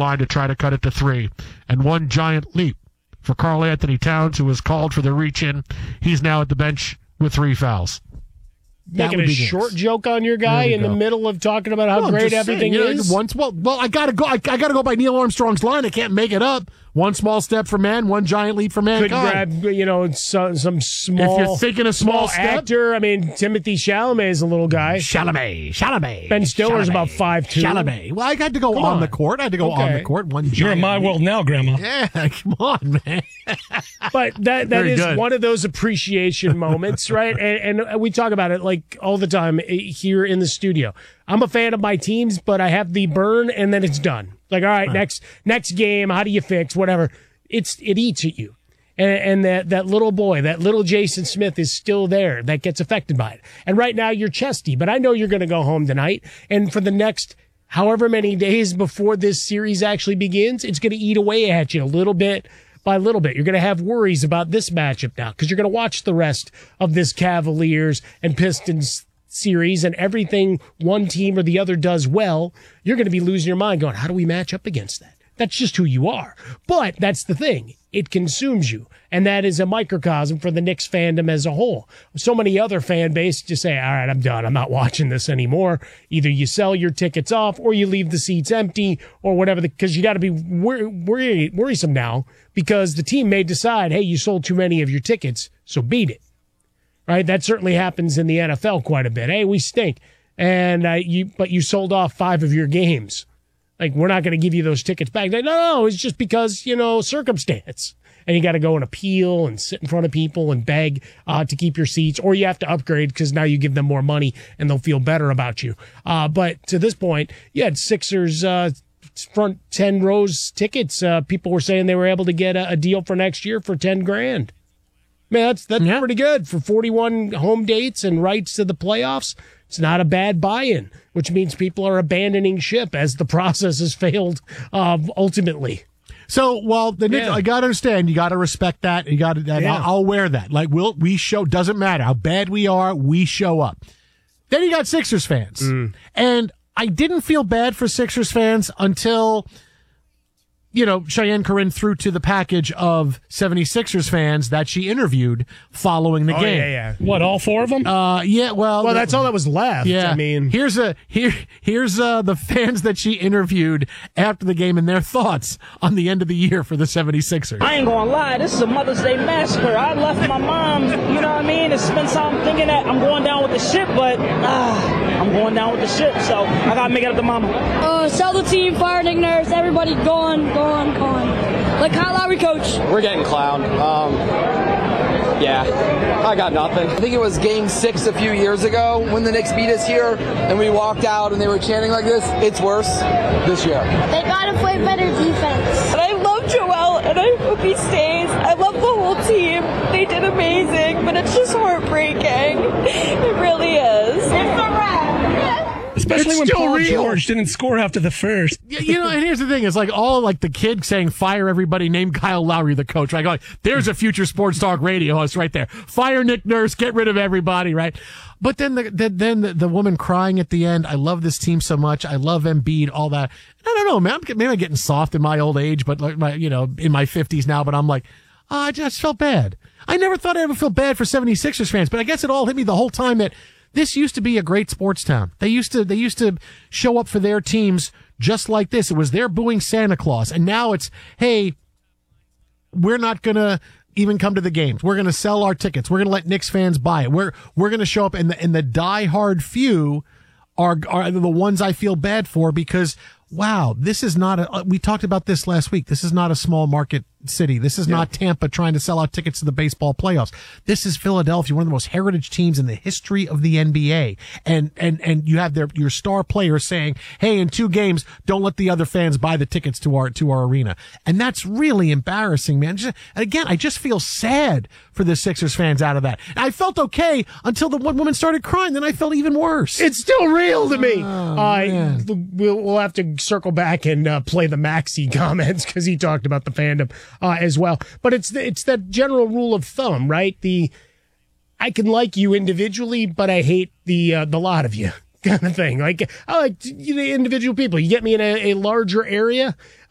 line to try to cut it to 3. And one giant leap for Karl Anthony Towns, who was called for the reach-in. He's now at the bench with 3 fouls. Making a short joke on your guy in the middle of talking about how great everything is. I gotta go by Neil Armstrong's line. I can't make it up. One small step for man, one giant leap for mankind. Could grab, some small. If you're thinking a small step, actor. I mean, Timothy Chalamet is a little guy. Chalamet. Ben Stiller's about 5'2". Chalamet. Well, I had to go on the court. On the court. You're in my world now, Grandma. Yeah, come on, man. But that is one of those appreciation moments, right? And we talk about it like all the time here in the studio. I'm a fan of my teams, but I have the burn, and then it's done. Like, all right, next game, how do you fix whatever? It eats at you, and that little boy, that little Jason Smith is still there. That gets affected by it. And right now you're chesty, but I know you're going to go home tonight, and for the next however many days before this series actually begins, it's going to eat away at you a little bit by little bit. You're going to have worries about this matchup now because you're going to watch the rest of this Cavaliers and Pistons series, and everything one team or the other does well, you're going to be losing your mind going, how do we match up against that? That's just who you are. But that's the thing. It consumes you. And that is a microcosm for the Knicks fandom as a whole. So many other fan bases just say, all right, I'm done. I'm not watching this anymore. Either you sell your tickets off or you leave the seats empty or whatever, because you got to be worrisome now because the team may decide, hey, you sold too many of your tickets, so beat it. Right? That certainly happens in the NFL quite a bit. Hey, we stink. And but you sold off 5 of your games. Like, we're not going to give you those tickets back. No, it's just because, circumstance. And you got to go and appeal and sit in front of people and beg to keep your seats, or you have to upgrade because now you give them more money and they'll feel better about you. But to this point, you had Sixers front 10 rows tickets. People were saying they were able to get a deal for next year for $10,000. Man, that's pretty good for 41 home dates and rights to the playoffs. It's not a bad buy-in, which means people are abandoning ship as the process has failed ultimately. So, well, the Knicks, I got to understand, you got to respect that. You got to, I'll wear that. Like, we show, doesn't matter how bad we are, we show up. Then you got Sixers fans. And I didn't feel bad for Sixers fans until, Cheyenne Corinne threw to the package of 76ers fans that she interviewed following the game. Yeah. What, all 4 of them? Yeah, well, that's all that was left. Yeah. I mean, here's the fans that she interviewed after the game and their thoughts on the end of the year for the 76ers. I ain't gonna lie, this is a Mother's Day massacre. I left my mom, to spend time thinking that I'm going down with the ship, but I'm going down with the ship, so I gotta make it up to mama. Sell the team, fire Nick Nurse, everybody gone. Like Kyle Lowry, coach. We're getting clowned. I got nothing. I think it was game 6 a few years ago when the Knicks beat us here and we walked out and they were chanting like this. It's worse this year. They gotta play better defense. And I love Joel and I hope he stays. I love the whole team. They did amazing, but it's just heartbreaking. It really is. It's a wrap. Especially when Paul George didn't score after the first. And here's the thing. It's like all like the kid saying, fire everybody, name Kyle Lowry the coach. Right? Like, there's a future sports talk radio host right there. Fire Nick Nurse, get rid of everybody, right? But then the woman crying at the end, I love this team so much. I love Embiid, all that. I don't know, man. Maybe I'm getting soft in my old age, but like in my 50s now, but I'm like, I just felt bad. I never thought I'd ever feel bad for 76ers fans, but I guess it all hit me the whole time that this used to be a great sports town. They used to show up for their teams just like this. It was their booing Santa Claus. And now it's, hey, we're not going to even come to the games. We're going to sell our tickets. We're going to let Knicks fans buy it. We're going to show up, and the diehard few are the ones I feel bad for because, wow, this is not we talked about this last week. This is not a small market city. This is not Tampa trying to sell out tickets to the baseball playoffs. This is Philadelphia, one of the most heritage teams in the history of the NBA. And you have your star players saying, hey, in 2 games, don't let the other fans buy the tickets to our arena. And that's really embarrassing, man. Again, I just feel sad for the Sixers fans out of that. And I felt okay until the one woman started crying. Then I felt even worse. It's still real to me. We'll have to circle back and play the Maxey comments because he talked about the fandom as well. But it's that general rule of thumb, right? I can like you individually, but I hate the lot of you kind of thing. Like, I like the individual people. You get me in a larger area,